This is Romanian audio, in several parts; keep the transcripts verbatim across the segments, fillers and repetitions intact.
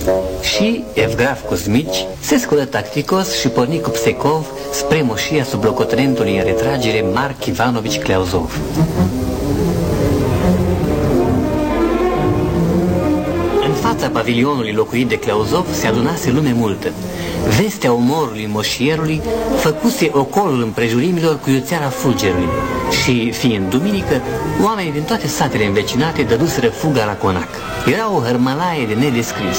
Și Evgraf Kuzmici se sculă tacticos și porni cu Psecov spre moșia sub locotenentului în retragere Marc Ivanovici Cleauzov. În fața pavilionului locuit de Cleauzov se adunase lume multă. Vestea omorului moșierului făcuse ocolul împrejurimilor cu iuțeara fulgerului și, fiind duminică, oamenii din toate satele învecinate dăduseră fuga la conac. Era o hărmălaie de nedescris.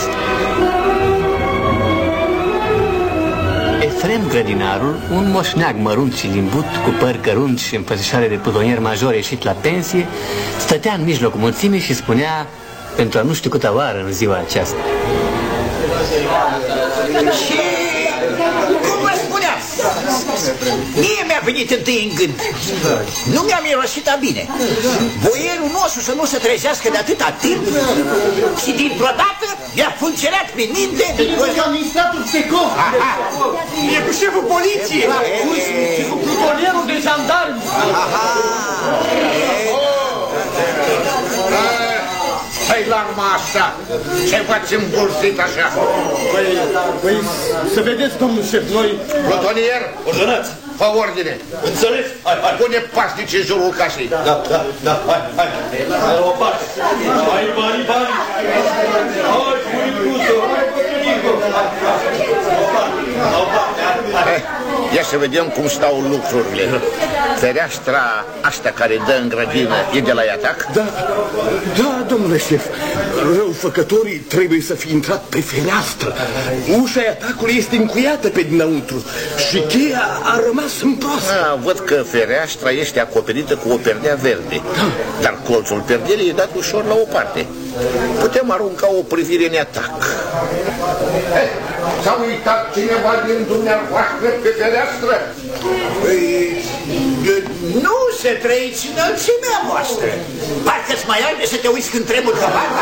Efrem Grădinarul, un moșneag mărunt și limbut, cu păr cărunt și îmfățișare de plutonier major ieșit la pensie, stătea în mijlocul mulțimii și spunea, pentru a nu știu câta oară în ziua aceasta: și cum vă spuneam, mie mi-a venit întâi în gând, nu mi-a mirosit a bine, boierul nostru să nu se trezească de atâta timp și dintr-o dată mi-a fulgerat prin minte Administratul Psecov, e cu șeful poliției și cu plutonierul de jandarmi. Hai la arma asta! Ce v-ați îmbulzit așa? Păi, păi, să vedeți, domnul șef, noi... Plutonier, ordonați! fă ordine! Înțeles? Hai, hai! Pune pașnici în jurul casei! Da, da, da, hai, hai! Hai la o parte! Hai, bani, bani! Hai, bunicuță! Hai, bătrânică! Hai, hai! O parte! O parte! Hai! Ia să vedem cum stau lucrurile. Fereastra asta care dă în grădină e de la atac? Da, da, domnule șef. Răufăcătorii trebuie să fi intrat pe fereastră. Ușa atacului este încuiată pe dinăuntru și cheia a rămas în proasă. Ah, văd că fereastra este acoperită cu o perdea verde, dar colțul perdelei e dat ușor la o parte. Putem arunca o privire în atac. S-a uitat cineva din dumneavoastră pe fereastră? Păi, nu se trăiți înălțimea voastră. Parcă-ți mai arde să te uiți când tremur căpata.